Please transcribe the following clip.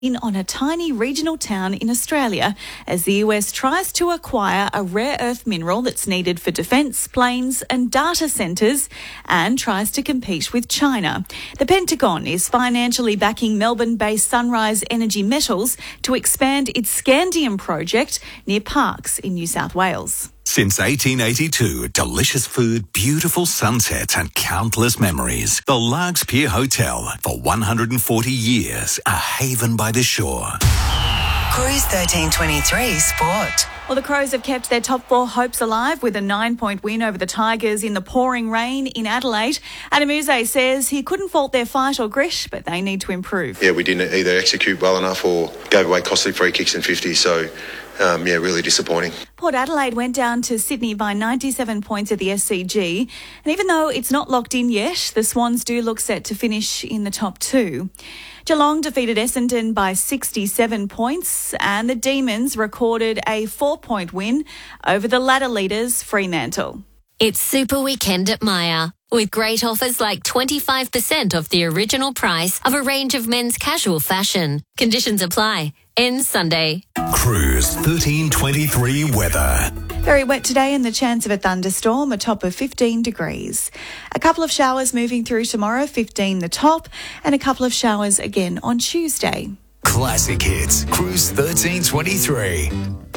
In on a tiny regional town in Australia as the US tries to acquire a rare earth mineral that's needed for defence, planes and data centres and tries to compete with China. The Pentagon is financially backing Melbourne-based Sunrise Energy Metals to expand its Scandium project near Parkes in New South Wales. Since 1882, delicious food, beautiful sunsets and countless memories. The Largs Pier Hotel, for 140 years, a haven by the shore. Cruise 1323 Sport. Well, the Crows have kept their top four hopes alive with a 9-point win over the Tigers in the pouring rain in Adelaide. Adamuse says he couldn't fault their fight or grit, but they need to improve. Yeah, we didn't either execute well enough or gave away costly free kicks in 50, so really disappointing. Port Adelaide went down to Sydney by 97 points at the SCG, and even though it's not locked in yet, the Swans do look set to finish in the top two. Geelong defeated Essendon by 67 points, and the Demons recorded a 4-point win over the ladder leaders Fremantle. It's Super Weekend at Myer, with great offers like 25% off the original price of a range of men's casual fashion. Conditions apply. Ends Sunday. Cruise 1323 weather. Very wet today and the chance of a thunderstorm, a top of 15 degrees. A couple of showers moving through tomorrow, 15 the top, and a couple of showers again on Tuesday. Classic hits. Cruise 1323.